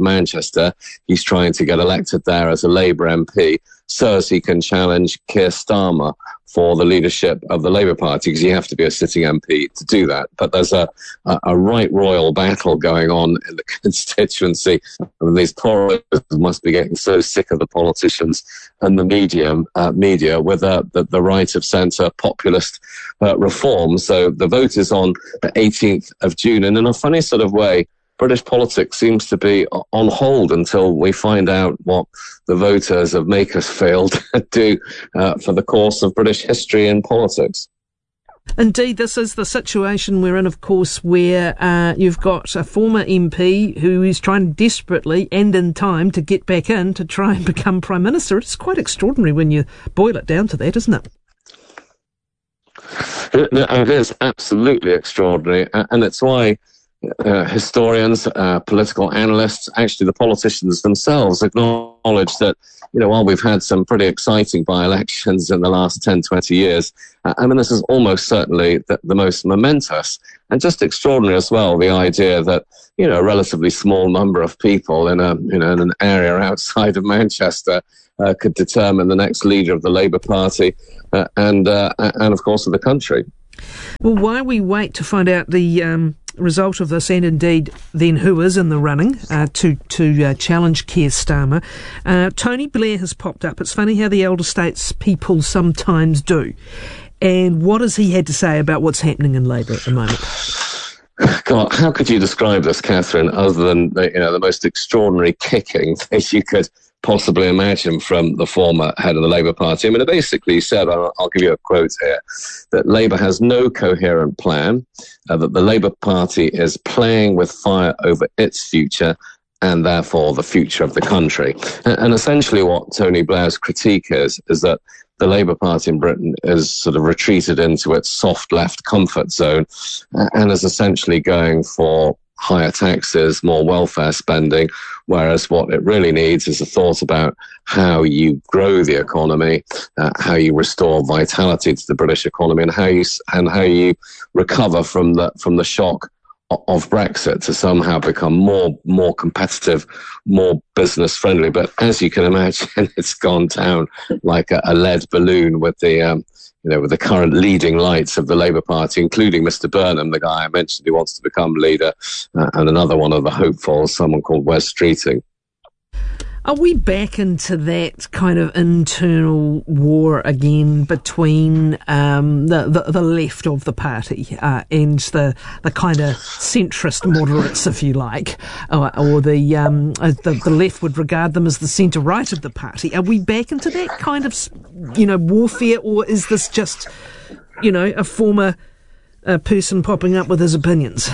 Manchester. He's trying to get elected there as a Labour M P so as he can challenge Keir Starmer for the leadership of the Labour Party, because you have to be a sitting M P to do that. But there's a, a, a right royal battle going on in the constituency. I mean, these Tories must be getting so sick of the politicians and the medium, uh, media with uh, the, the right of centre populist uh, reform. So the vote is on the eighteenth of June. And in a funny sort of way, British politics seems to be on hold until we find out what the voters of Makersfield do uh, for the course of British history and politics. Indeed, this is the situation we're in, of course, where uh, you've got a former M P who is trying desperately and in time to get back in to try and become Prime Minister. It's quite extraordinary when you boil it down to that, isn't it? It, it is absolutely extraordinary, and it's why Uh, historians, uh, political analysts, actually the politicians themselves acknowledge that, you know, while we've had some pretty exciting by-elections in the last ten, twenty years, uh, I mean, this is almost certainly the, the most momentous and just extraordinary as well, the idea that, you know, a relatively small number of people in a, you know, in an area outside of Manchester uh, could determine the next leader of the Labour Party uh, and, uh, and, of course, of the country. Well, while we wait to find out the um, result of this, and indeed then who is in the running uh, to to uh, challenge Keir Starmer, uh, Tony Blair has popped up. It's funny how the elder states people sometimes do. And what has he had to say about what's happening in Labour at the moment? God, how could you describe this, Catherine, other than, you know, the most extraordinary kicking that you could possibly imagine from the former head of the Labour Party? I mean, it basically said, I'll, I'll give you a quote here, that Labour has no coherent plan, uh, that the Labour Party is playing with fire over its future and therefore the future of the country. And, and essentially what Tony Blair's critique is, is that the Labour Party in Britain is sort of retreated into its soft left comfort zone uh, and is essentially going for higher taxes, more welfare spending, whereas what it really needs is a thought about how you grow the economy, uh, how you restore vitality to the British economy, and how you and how you recover from the from the shock of Brexit to somehow become more more competitive, more business friendly. But as you can imagine, it's gone down like a, a lead balloon with the um, you know, with the current leading lights of the Labour Party, including Mister Burnham, the guy I mentioned who wants to become leader, uh, and another one of the hopefuls, someone called Wes Streeting. Are we back into that kind of internal war again between um, the, the the left of the party uh, and the the kind of centrist moderates, if you like, or, or the, um, the the left would regard them as the centre right of the party? Are we back into that kind of, you know, warfare, or is this just, you know, a former uh, person popping up with his opinions?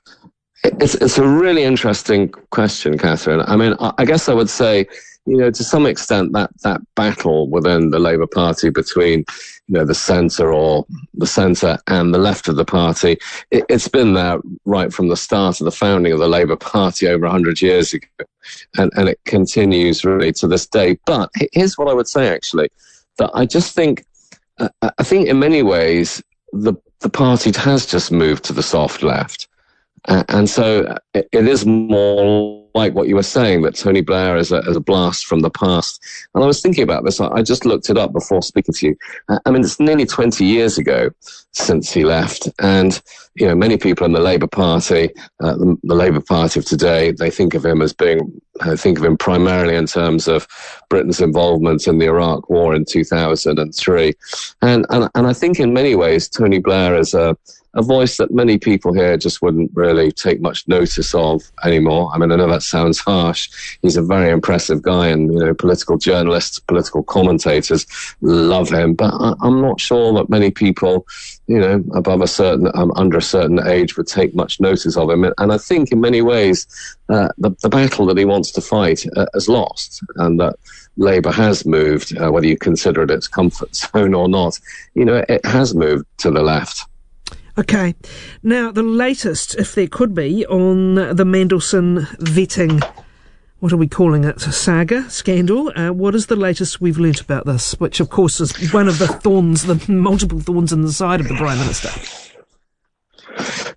It's it's a really interesting question, Catherine. I mean, I guess I would say, you know, to some extent that, that battle within the Labour Party between, you know, the centre or the centre and the left of the party, it, it's been there right from the start of the founding of the Labour Party over one hundred years ago. And, and it continues really to this day. But here's what I would say, actually, that I just think, uh, I think in many ways, the the party has just moved to the soft left. Uh, and so it, it is more like what you were saying, that Tony Blair is a, is a blast from the past. And I was thinking about this. I, I just looked it up before speaking to you. Uh, I mean, it's nearly twenty years ago since he left. And, you know, many people in the Labour Party, uh, the, the Labour Party of today, they think of him as being, I think of him primarily in terms of Britain's involvement in the Iraq War in two thousand three. And, and, and I think in many ways, Tony Blair is a, a voice that many people here just wouldn't really take much notice of anymore. I mean, I know that sounds harsh. He's a very impressive guy, and, you know, political journalists, political commentators love him. But I, I'm not sure that many people, you know, above a certain, um, under a certain age would take much notice of him. And I think in many ways, uh, the, the battle that he wants to fight uh, is lost, and that Labour has moved, uh, whether you consider it its comfort zone or not, you know, it has moved to the left. Okay. Now, the latest, if there could be, on the Mandelson vetting, what are we calling it, saga, scandal? Uh, what is the latest we've learnt about this, which, of course, is one of the thorns, the multiple thorns in the side of the Prime Minister?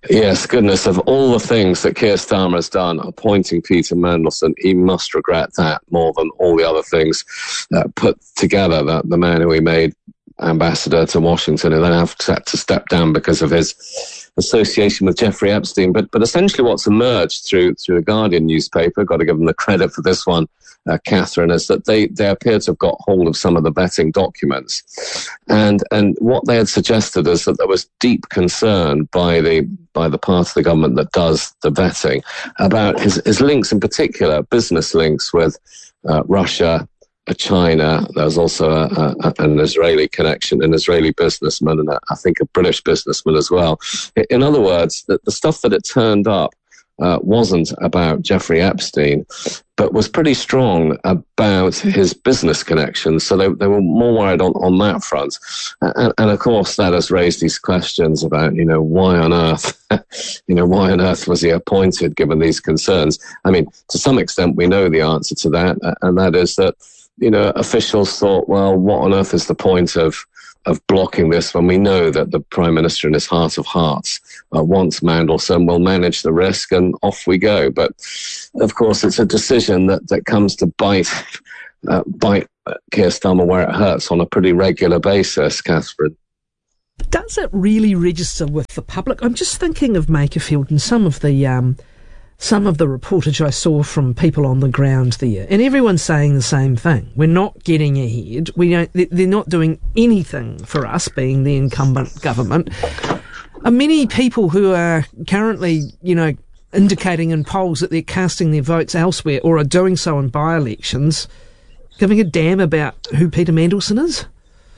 Yes, goodness, of all the things that Keir Starmer has done, appointing Peter Mandelson, he must regret that more than all the other things uh, put together. That the man who he made ambassador to Washington and then have to step down because of his association with Jeffrey Epstein. But but essentially what's emerged through through the Guardian newspaper, got to give them the credit for this one, uh, Catherine, is that they, they appear to have got hold of some of the vetting documents. And and what they had suggested is that there was deep concern by the by the part of the government that does the vetting about his, his links, in particular, business links with uh, Russia, China. There's also a, a, an Israeli connection, an Israeli businessman, and a, I think a British businessman as well. In other words, the, the stuff that had turned up uh, wasn't about Jeffrey Epstein, but was pretty strong about his business connections. So they, they were more worried on, on that front. And, and of course, that has raised these questions about, you know, why on earth, you know, why on earth was he appointed given these concerns? I mean, to some extent, we know the answer to that, and that is that, you know, officials thought, well, what on earth is the point of of blocking this when we know that the Prime Minister in his heart of hearts uh, wants Mandelson, will manage the risk, and off we go. But, of course, it's a decision that, that comes to bite, uh, bite Keir Starmer where it hurts on a pretty regular basis, Catherine. Does it really register with the public? I'm just thinking of Makerfield and some of the... Um Some of the reportage I saw from people on the ground there, and everyone's saying the same thing. We're not getting ahead. We don't. They're not doing anything for us, being the incumbent government. And many people who are currently, you know, indicating in polls that they're casting their votes elsewhere or are doing so in by-elections, giving a damn about who Peter Mandelson is.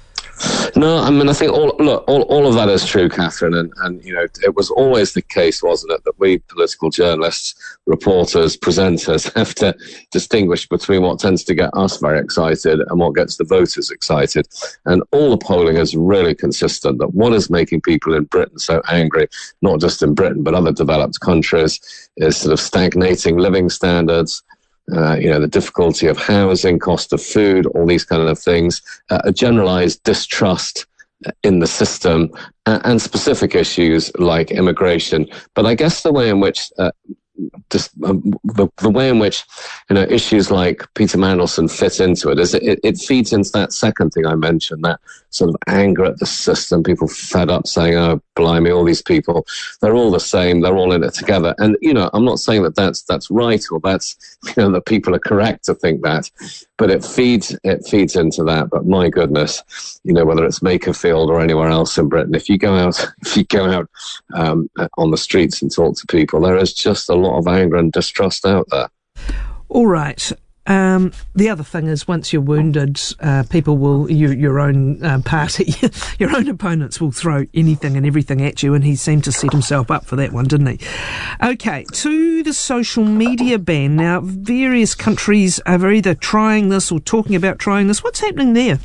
No, I mean, I think all look, all, all of that is true, Catherine, and, and, you know, it was always the case, wasn't it, that we political journalists, reporters, presenters have to distinguish between what tends to get us very excited and what gets the voters excited. And all the polling is really consistent that what is making people in Britain so angry, not just in Britain, but other developed countries, is sort of stagnating living standards, Uh, you know, the difficulty of housing, cost of food, all these kind of things, uh, a generalized distrust in the system, uh, and specific issues like immigration. But I guess the way in which, uh, just, um, the, the way in which, you know, issues like Peter Mandelson fit into it is it, it feeds into that second thing I mentioned, that sort of anger at the system, people fed up saying, oh, blimey, all these people, they're all the same, they're all in it together. And, you know, I'm not saying that that's, that's right, or that's, you know, that people are correct to think that, but it feeds, it feeds into that. But my goodness, you know, whether it's Makerfield or anywhere else in Britain, if you go out, if you go out um, on the streets and talk to people, there is just a lot of anger and distrust out there. All right. Um, the other thing is, once you're wounded, uh, people will, you, your own uh, party, your own opponents will throw anything and everything at you, and he seemed to set himself up for that one, didn't he? Okay, to the social media ban. Now, various countries are either trying this or talking about trying this. What's happening there?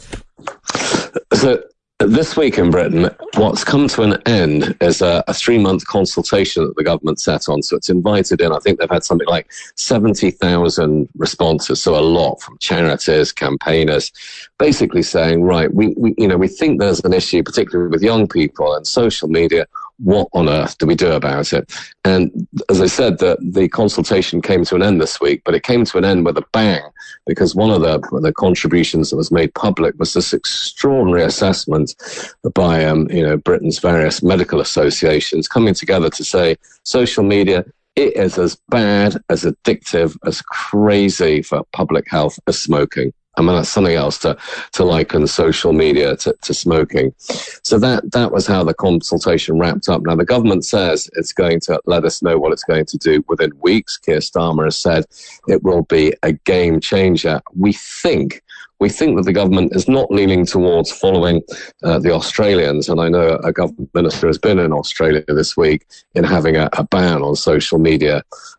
So, this week in Britain, what's come to an end is a, a three-month consultation that the government set on. So it's invited in, I think they've had something like seventy thousand responses, so a lot from charities, campaigners, basically saying, right, we, we, you know, we think there's an issue, particularly with young people and social media. What on earth do we do about it? And as I said, the, the consultation came to an end this week, but it came to an end with a bang, because one of the, the contributions that was made public was this extraordinary assessment by um, you know, Britain's various medical associations coming together to say social media, it is as bad, as addictive, as crazy for public health as smoking. I mean, that's something else to, to liken social media to, to smoking. So that, that was how the consultation wrapped up. Now, the government says it's going to let us know what it's going to do within weeks. Keir Starmer has said it will be a game changer. We think We think that the government is not leaning towards following uh, the Australians, and I know a government minister has been in Australia this week in having a, a ban on social media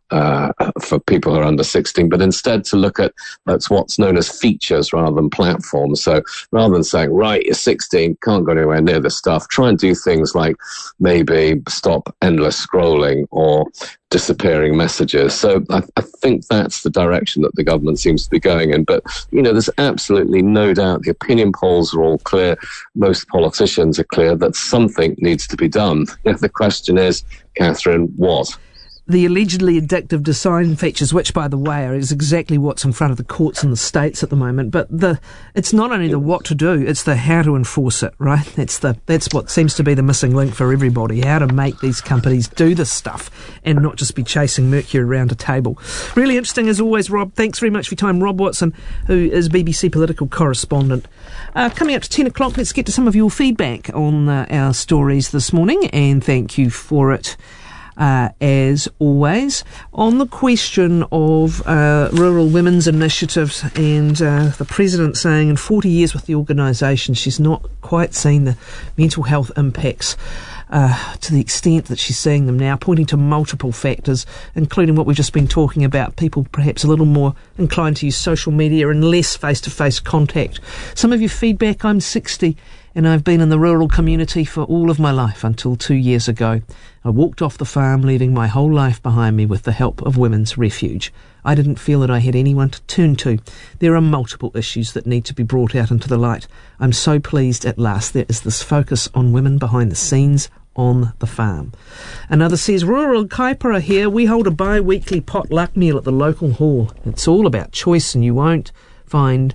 uh, for people who are under sixteen, but instead to look at that's what's known as features rather than platforms. So rather than saying, right, you're sixteen, can't go anywhere near this stuff, try and do things like maybe stop endless scrolling or disappearing messages. So I, I think that's the direction that the government seems to be going in. But, you know, there's absolutely no doubt the opinion polls are all clear. Most politicians are clear that something needs to be done. The question is, Catherine, what? The allegedly addictive design features, which, by the way, is exactly what's in front of the courts in the States at the moment. But the it's not only the what to do, it's the how to enforce it, right? That's the that's what seems to be the missing link for everybody, how to make these companies do this stuff and not just be chasing mercury around a table. Really interesting as always, Rob. Thanks very much for your time. Rob Watson, who is B B C political correspondent. Uh, coming up to ten o'clock, let's get to some of your feedback on uh, our stories this morning, and thank you for it. Uh, as always, on the question of uh, rural women's initiatives and uh, the President saying in forty years with the organisation she's not quite seen the mental health impacts uh, to the extent that she's seeing them now, pointing to multiple factors, including what we've just been talking about, people perhaps a little more inclined to use social media and less face-to-face contact. Some of your feedback: I'm sixty and I've been in the rural community for all of my life until two years ago. I walked off the farm, leaving my whole life behind me with the help of Women's Refuge. I didn't feel that I had anyone to turn to. There are multiple issues that need to be brought out into the light. I'm so pleased at last there is this focus on women behind the scenes on the farm. Another says, rural Kaipara here, we hold a bi-weekly potluck meal at the local hall. It's all about choice, and you won't find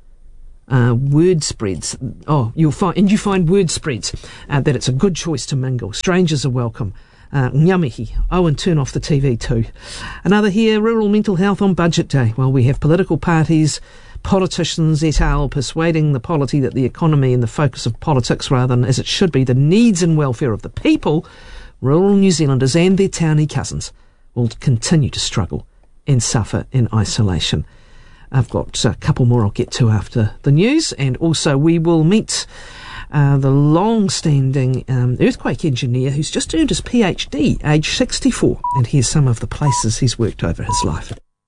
Uh, word spreads. Oh, you'll find, and you find word spreads uh, that it's a good choice to mingle. Strangers are welcome. Uh, Ngamihi. Oh, and turn off the T V too. Another here, rural mental health on budget day. Well, we have political parties, politicians et al. Persuading the polity that the economy and the focus of politics, rather than, as it should be, the needs and welfare of the people, rural New Zealanders and their townie cousins will continue to struggle and suffer in isolation. I've got a couple more I'll get to after the news, and also we will meet uh, the long-standing um, earthquake engineer who's just earned his PhD, age sixty-four, and here's some of the places he's worked over his life.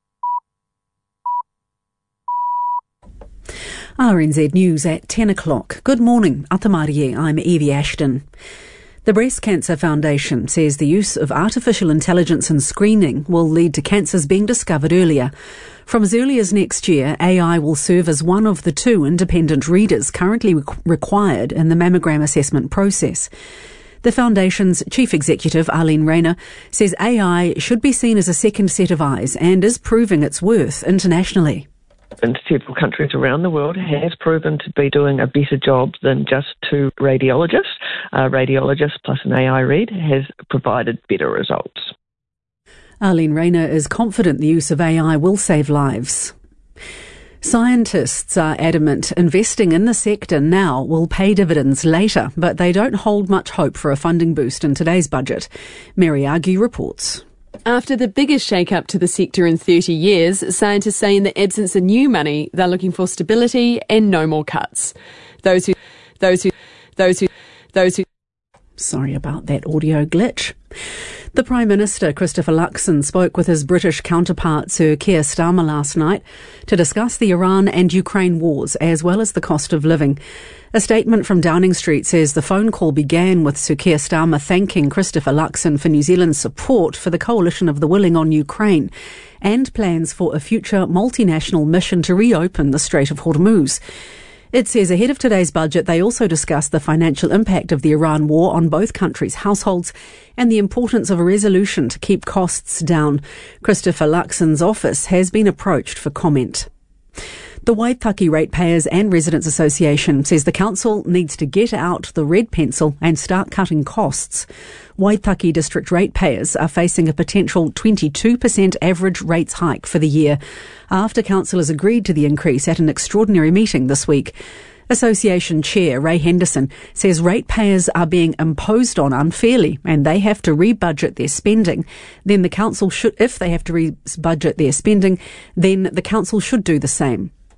R N Z News at ten o'clock. Good morning, Atamarie, I'm Evie Ashton. The Breast Cancer Foundation says the use of artificial intelligence in screening will lead to cancers being discovered earlier. From as early as next year, A I will serve as one of the two independent readers currently re- required in the mammogram assessment process. The Foundation's Chief Executive, Arlene Rayner, says A I should be seen as a second set of eyes and is proving its worth internationally. In several countries around the world has proven to be doing a better job than just two radiologists. A radiologist plus an A I read has provided better results. Arlene Rayner is confident the use of A I will save lives. Scientists are adamant investing in the sector now will pay dividends later, but they don't hold much hope for a funding boost in today's budget. Mary Argy reports. After the biggest shake-up to the sector in thirty years, scientists say in the absence of new money, they're looking for stability and no more cuts. Those who, those who, those who, those who... Sorry about that audio glitch. The Prime Minister, Christopher Luxon, spoke with his British counterpart, Sir Keir Starmer, last night to discuss the Iran and Ukraine wars, as well as the cost of living. A statement from Downing Street says the phone call began with Sir Keir Starmer thanking Christopher Luxon for New Zealand's support for the coalition of the willing on Ukraine and plans for a future multinational mission to reopen the Strait of Hormuz. It says ahead of today's budget, they also discussed the financial impact of the Iran war on both countries' households and the importance of a resolution to keep costs down. Christopher Luxon's office has been approached for comment. The Waitaki Ratepayers and Residents Association says the council needs to get out the red pencil and start cutting costs. Waitaki District ratepayers are facing a potential twenty-two percent average rates hike for the year after councillors agreed to the increase at an extraordinary meeting this week. Association Chair Ray Henderson says ratepayers are being imposed on unfairly and they have to re-budget their spending. Then the council should, if they have to re-budget their spending, then the council should do the same.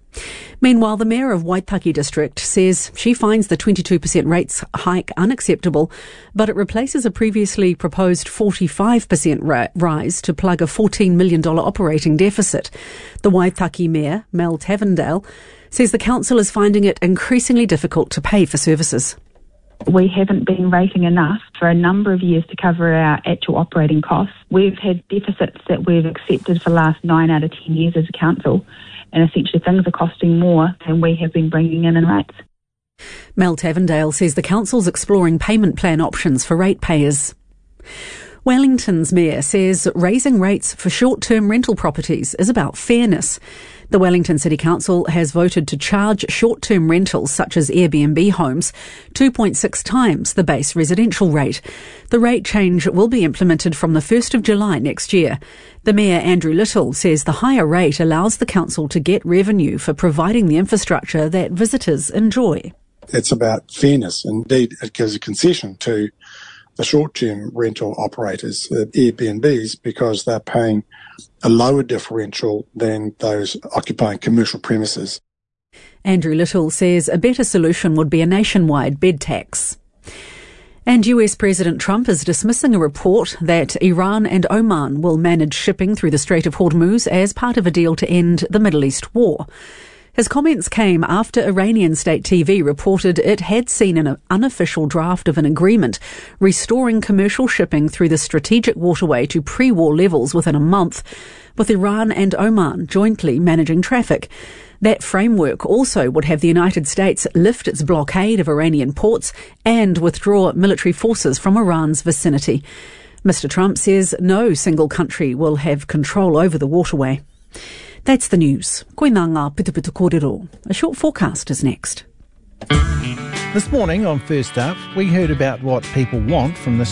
Meanwhile, the Mayor of Waitaki District says she finds the twenty-two percent rates hike unacceptable, but it replaces a previously proposed forty-five percent ra- rise to plug a fourteen million dollars operating deficit. The Waitaki Mayor, Mel Tavendale, says the council is finding it increasingly difficult to pay for services. We haven't been rating enough for a number of years to cover our actual operating costs. We've had deficits that we've accepted for the last nine out of ten years as a council, and essentially things are costing more than we have been bringing in in rates. Mel Tavendale says the council's exploring payment plan options for ratepayers. Wellington's mayor says raising rates for short-term rental properties is about fairness. The Wellington City Council has voted to charge short-term rentals such as Airbnb homes two point six times the base residential rate. The rate change will be implemented from the first of July next year. The Mayor, Andrew Little, says the higher rate allows the council to get revenue for providing the infrastructure that visitors enjoy. It's about fairness. Indeed, it gives a concession to the short-term rental operators, the Airbnbs, because they're paying a lower differential than those occupying commercial premises. Andrew Little says a better solution would be a nationwide bed tax. And U S President Trump is dismissing a report that Iran and Oman will manage shipping through the Strait of Hormuz as part of a deal to end the Middle East war. His comments came after Iranian state T V reported it had seen an unofficial draft of an agreement restoring commercial shipping through the strategic waterway to pre-war levels within a month, with Iran and Oman jointly managing traffic. That framework also would have the United States lift its blockade of Iranian ports and withdraw military forces from Iran's vicinity. Mister Trump says no single country will have control over the waterway. That's the news. Koina ngā pitupitu kōrero. A short forecast is next. This morning on First Up, we heard about what people want from the